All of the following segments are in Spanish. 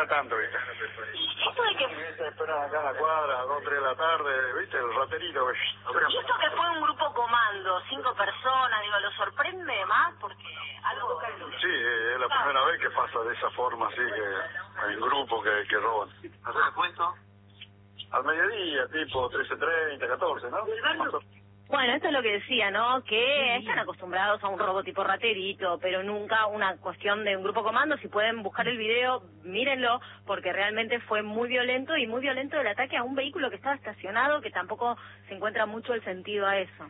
cada tanto, ¿viste? Esto de que... Se esperan acá en la cuadra, 2, 3 de la tarde, ¿viste? El raterito, ¿viste? Y esto que fue un grupo comando, 5 personas, digo, ¿lo sorprende más? Porque algo... Sí, es la primera vez que pasa de esa forma, así que en grupo que roban. ¿A qué hora puesto? Al mediodía, tipo 13:30, 14, ¿no? Bueno, esto es lo que decía, ¿no? Que están acostumbrados a un robo tipo raterito, pero nunca una cuestión de un grupo comando. Si pueden buscar el video, mírenlo, porque realmente fue muy violento y muy violento el ataque a un vehículo que estaba estacionado, que tampoco se encuentra mucho el sentido a eso.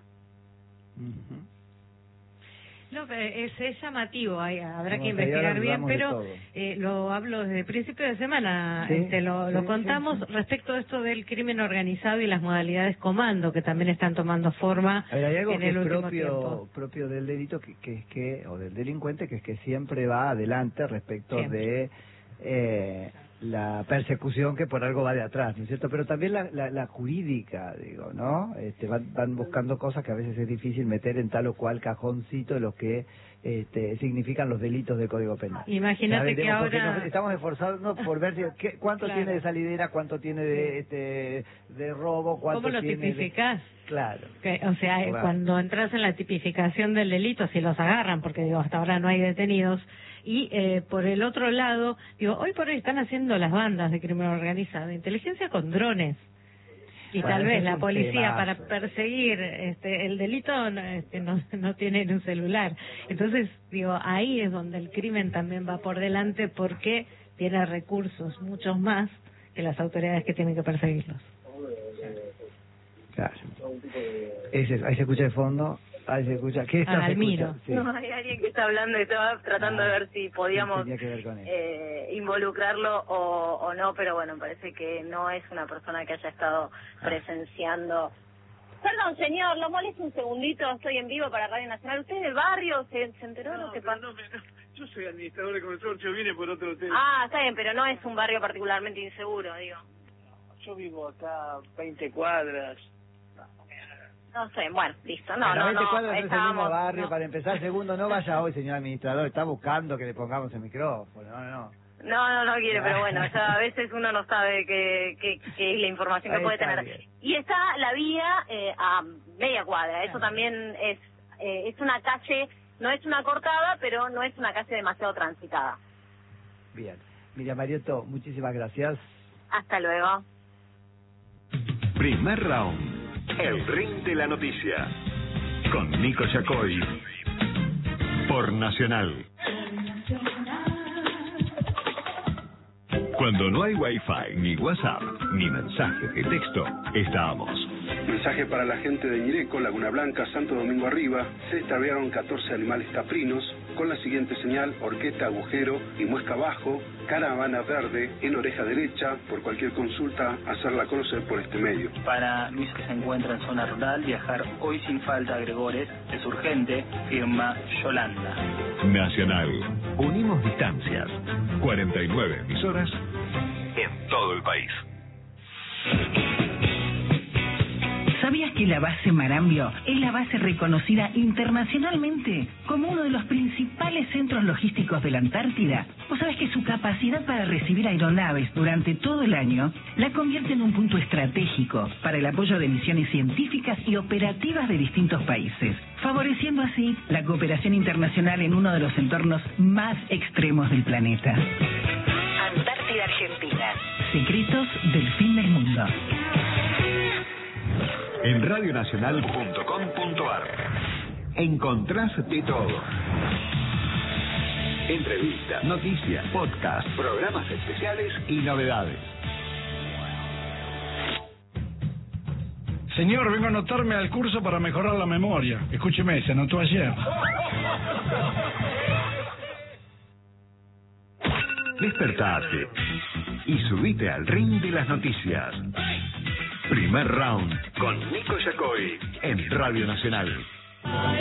No, pero es llamativo, habrá que investigar bien, pero lo hablo desde el principio de semana, sí, lo contamos respecto a esto del crimen organizado y las modalidades comando, que también están tomando forma. A ver, hay algo en que el es último tiempo. propio del delito, o del delincuente, que es que siempre va adelante respecto de la persecución que por algo va de atrás, ¿no es cierto? Pero también la jurídica, digo, ¿no? Van buscando cosas que a veces es difícil meter en tal o cual cajoncito de lo que significan los delitos del Código Penal. Imagínate que ahora... Nos estamos esforzando por ver cuánto tiene de salidera, cuánto tiene de robo, cuánto ¿Cómo lo tiene tipificás? Claro. O sea, cuando entras en la tipificación del delito, si los agarran, porque digo, hasta ahora no hay detenidos, y por el otro lado, digo, hoy por hoy están haciendo las bandas de crimen organizado, inteligencia con drones. Y tal vez la policía para perseguir el delito no tiene un celular. Entonces, digo, ahí es donde el crimen también va por delante porque tiene recursos, muchos más que las autoridades que tienen que perseguirlos. Claro. Ahí se escucha de fondo. Ahí se escucha. ¿Qué está Almiro. Sí. No, hay alguien que está hablando y estaba tratando de ver si podíamos involucrarlo o no, pero bueno, parece que no es una persona que haya estado presenciando. Perdón, señor, lo molesto un segundito, estoy en vivo para Radio Nacional. ¿Usted es del barrio? ¿Se enteró de lo que pasó? Yo soy administrador de consorcio, vine por otro tema. Ah, está bien, pero no es un barrio particularmente inseguro, digo. Yo vivo acá 20 cuadras. No sé, bueno, listo. No, 20 cuadras no es el mismo barrio. No. Para empezar, segundo, no vaya hoy, señor administrador. Está buscando que le pongamos el micrófono. No quiere, pero bueno, ya a veces uno no sabe qué es la información que puede tener. Bien. Y está la vía a media cuadra. Eso también es una calle, no es una cortada, pero no es una calle demasiado transitada. Bien. Miriam Mariotto, muchísimas gracias. Hasta luego. Primer round. El ring de la noticia. Con Nico Yacoy. Por Nacional. Cuando no hay Wi-Fi, ni WhatsApp, ni mensajes de texto, estamos. Mensaje para la gente de Ñireco, Laguna Blanca, Santo Domingo Arriba. Se extraviaron 14 animales caprinos con la siguiente señal: horqueta, agujero y muesca abajo, caravana verde en oreja derecha. Por cualquier consulta, hacerla conocer por este medio. Para Luis, que se encuentra en zona rural, viajar hoy sin falta a Gregores es urgente, firma Yolanda. Nacional. Unimos distancias. 49 emisoras en todo el país. ¿Sabías que la base Marambio es la base reconocida internacionalmente como uno de los principales centros logísticos de la Antártida? ¿Vos sabés que su capacidad para recibir aeronaves durante todo el año la convierte en un punto estratégico para el apoyo de misiones científicas y operativas de distintos países, favoreciendo así la cooperación internacional en uno de los entornos más extremos del planeta? Antártida Argentina. Secretos del fin del mundo. En radionacional.com.ar encontrás de todo. Entrevistas, noticias, podcasts, programas especiales y novedades. Señor, vengo a anotarme al curso para mejorar la memoria. Escúcheme, se anotó ayer. Despertate y subite al ring de las noticias. Primer round con Nico Yacoy en Radio Nacional.